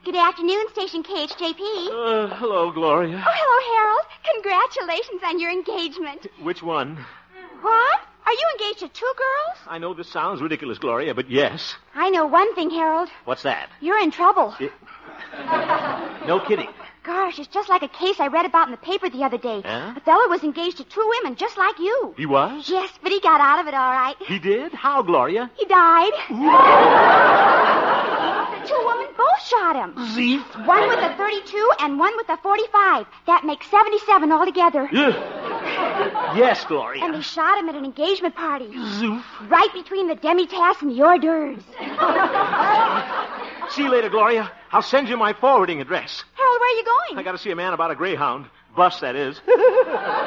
Good afternoon, Station KHJP. Hello, Gloria. Oh, hello, Harold. Congratulations on your engagement. Which one? What? Are you engaged to two girls? I know this sounds ridiculous, Gloria, but yes. I know one thing, Harold. What's that? You're in trouble. No kidding. Gosh, it's just like a case I read about in the paper the other day. Huh? A fella was engaged to two women just like you. He was? Yes, but he got out of it all right. He did? How, Gloria? He died. The two women both shot him. Zeef. One with a 32 and one with a 45. That makes 77 altogether. Yes, Gloria. And they shot him at an engagement party. Zoof. Right between the demi-tasse and the hors d'oeuvres. See you later, Gloria. I'll send you my forwarding address. Harold, where are you going? I got to see a man about a Greyhound. Bus, that is.